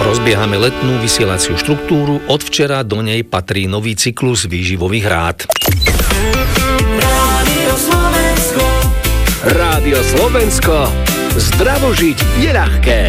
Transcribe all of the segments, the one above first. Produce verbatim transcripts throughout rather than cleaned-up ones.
Rozbiehame letnú vysielaciu štruktúru, od včera do nej patrí nový cyklus výživových rád. Rádio Slovensko. Rádio Slovensko. Zdravo žiť je ľahké.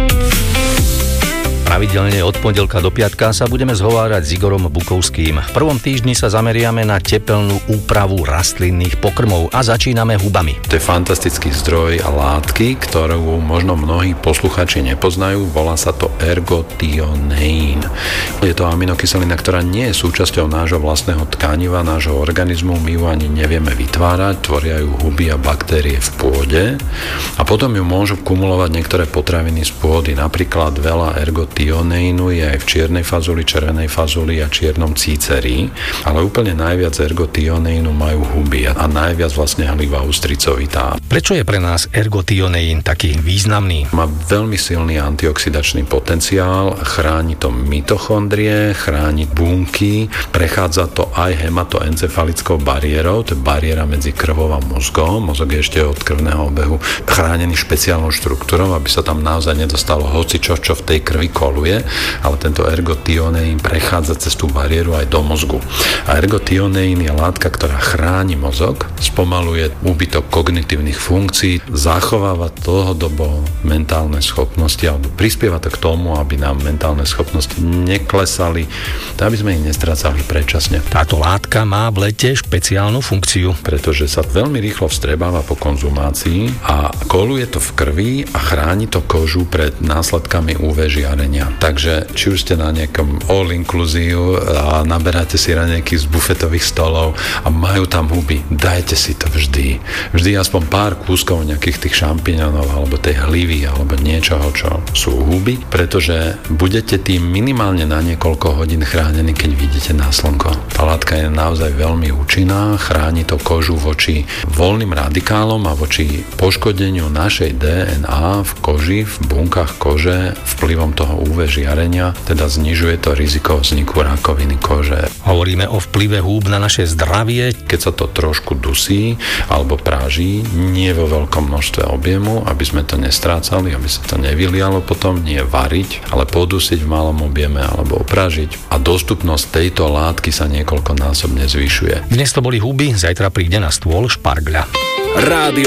Pravidelne od pondelka do piatka sa budeme zhovárať s Igorom Bukovským. V prvom týždni sa zameriame na tepelnú úpravu rastlinných pokrmov a začíname hubami. To je fantastický zdroj a látky, ktorú možno mnohí posluchači nepoznajú. Volá sa to ergothioneín. Je to aminokyselina, ktorá nie je súčasťou nášho vlastného tkaniva, nášho organizmu. My ju ani nevieme vytvárať, tvoria ju huby a baktérie v pôde a potom ju môžu kumulovať niektoré potraviny z pôdy. Napríklad veľa ergothioneínu je aj v čiernej fazuli, červenej fazuli a čiernom cíceri, ale úplne najviac ergothioneínu majú huby a najviac vlastne hliva ústricovitá. Prečo je pre nás ergothioneín taký významný? Má veľmi silný antioxidačný potenciál, chráni to mitochondrie, chráni bunky, prechádza to aj hematoencefalickou bariérou, to je bariéra medzi krvou a mozgom. Mozog je ešte od krvného obehu chránený špeciálnou štruktúrou, aby sa tam naozaj nedostalo hocičo, čo v tej krvi koluje, ale tento ergothioneín prechádza cez tú bariéru aj do mozgu. A ergothioneín je látka, ktorá chráni mozog, spomaluje úbytok kognitívnych funkcií, zachováva dlhodobo mentálne schopnosti alebo prispieva to k tomu, aby nám mentálne schopnosti neklesali, aby sme ich nestrácali predčasne. Táto látka má v lete špeciálnu funkciu, pretože sa veľmi rýchlo vstrebáva po konzumácii a koluje to v krvi a chráni to kožu pred následkami ú vé žiarenia. Takže či už ste na nejakom all inclusive a naberáte si raňajky z bufetových stolov a majú tam huby, dajte si to vždy. Vždy aspoň pár kúskov nejakých tých šampiňonov alebo tej hlivy alebo niečoho, čo sú huby, pretože budete tým minimálne na niekoľko hodín chránení, keď vidíte na slnko. Tá látka je naozaj veľmi účinná, chráni to kožu voči voľným radikálom a voči poškodeniu našej dé en á v koži, v bunkách kože vplyvom toho ú vé žiarenia, teda znižuje to riziko vzniku rakoviny kože. Hovoríme o vplyve húb na naše zdravie. Keď sa to trošku dusí alebo práží, nie vo veľkom množstve objemu, aby sme to nestrácali, aby sa to nevylialo potom, nie variť, ale podusiť v malom objeme alebo oprážiť a dostupnosť tejto látky sa niekoľkonásobne zvyšuje. Dnes to boli huby, zajtra príde na stôl špargľa. Rádio